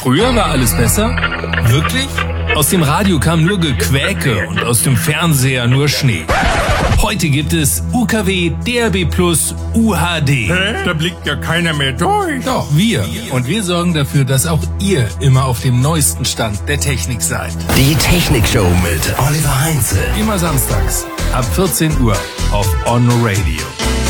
Früher war alles besser? Wirklich? Aus dem Radio kam nur Gequäke und aus dem Fernseher nur Schnee. Heute gibt es UKW, DAB+, UHD. Hä? Da blickt ja keiner mehr durch. Doch, wir. Und wir sorgen dafür, dass auch ihr immer auf dem neuesten Stand der Technik seid. Die Technikshow mit Oliver Heinze. Immer samstags ab 14 Uhr auf On Radio.